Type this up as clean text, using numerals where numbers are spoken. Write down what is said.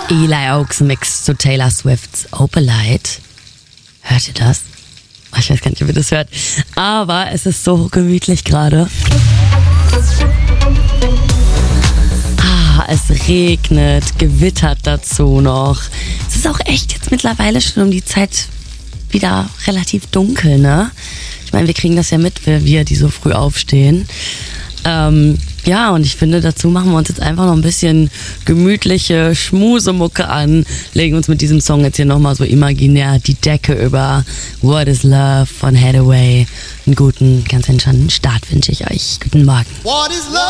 Eli Oaks Mix zu Taylor Swifts Opalite. Hört ihr das? Ich weiß gar nicht, ob ihr das hört. Aber es ist so gemütlich gerade. Es regnet, gewittert dazu noch. Es ist auch echt jetzt mittlerweile schon um die Zeit wieder relativ dunkel, ne? Ich meine, wir kriegen das ja mit, wir die so früh aufstehen. Ja, und ich finde, dazu machen wir uns jetzt einfach noch ein bisschen gemütliche Schmusemucke an, legen uns mit diesem Song jetzt hier nochmal so imaginär die Decke über. What is Love von Hathaway. Einen guten, ganz entspannten Start wünsche ich euch. Guten Morgen. What is love?